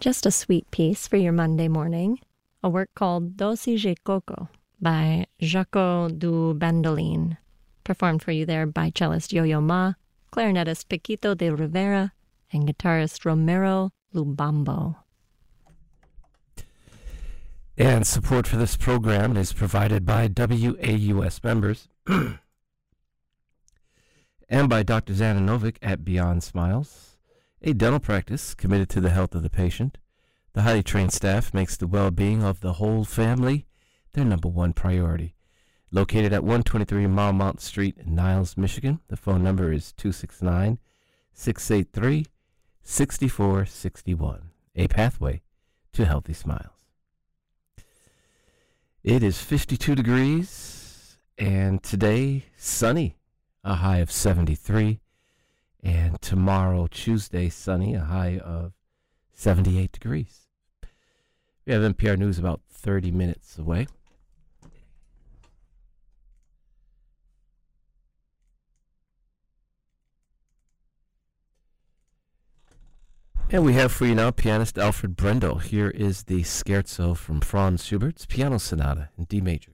Just a sweet piece for your Monday morning, a work called Dosi Je Coco by Jaco du Bandolin, performed for you there by cellist Yo-Yo Ma, clarinetist Paquito de Rivera, and guitarist Romero Lubambo. And support for this program is provided by WAUS members and by Dr. Zananovic at Beyond Smiles, a dental practice committed to the health of the patient. The highly trained staff makes the well-being of the whole family their number one priority. Located at 123 Marmont Street in Niles, Michigan, the phone number is 269-683-6461, a pathway to healthy smiles. It is 52 degrees, and today, sunny, a high of 73, and tomorrow, Tuesday, sunny, a high of 78 degrees. We have NPR News about 30 minutes away. And we have for you now pianist Alfred Brendel. Here is the scherzo from Franz Schubert's Piano Sonata in D major.